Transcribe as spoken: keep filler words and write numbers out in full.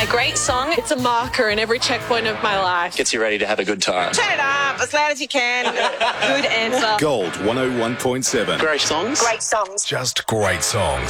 great song. It's a marker in every checkpoint of my life. Gets you ready to have a good time. Turn it up as loud as you can. Good answer. Gold one oh one point seven. Great songs. Great songs. Just great songs.